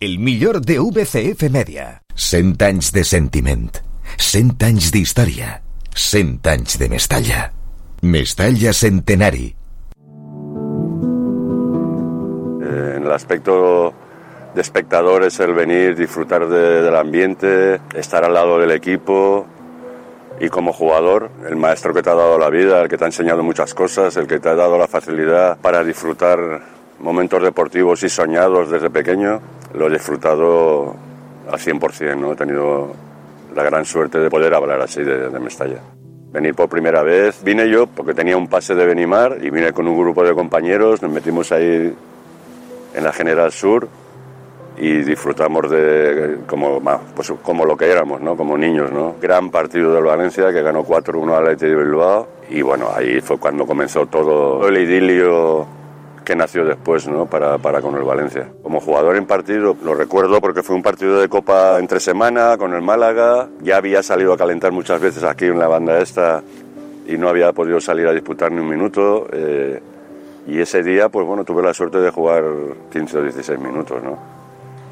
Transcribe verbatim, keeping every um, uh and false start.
el millor de V C F Media. cent anys de sentiment, cent anys d'història, cent anys de Mestalla. Mestalla Centenari. Eh, en el aspecto de espectadores, el venir, disfrutar de, del ambiente, estar al lado del equipo, y como jugador, el maestro que te ha dado la vida, el que te ha enseñado muchas cosas, el que te ha dado la facilidad para disfrutar momentos deportivos y soñados desde pequeño, lo he disfrutado al cien por ciento, ¿no? He tenido la gran suerte de poder hablar así de, de Mestalla. Venir por primera vez, vine yo porque tenía un pase de Benimar y vine con un grupo de compañeros, nos metimos ahí en la General Sur y disfrutamos de como, pues, como lo que éramos, ¿no? Como niños, ¿no? Gran partido del Valencia que ganó cuatro uno al Athletic de Bilbao y bueno, ahí fue cuando comenzó todo el idilio que nació después, ¿no? para, para con el Valencia. Como jugador en partido, lo recuerdo porque fue un partido de Copa entre semana con el Málaga, ya había salido a calentar muchas veces aquí en la banda esta y no había podido salir a disputar ni un minuto, eh, y ese día, pues bueno, tuve la suerte de jugar quince o dieciséis minutos, ¿no?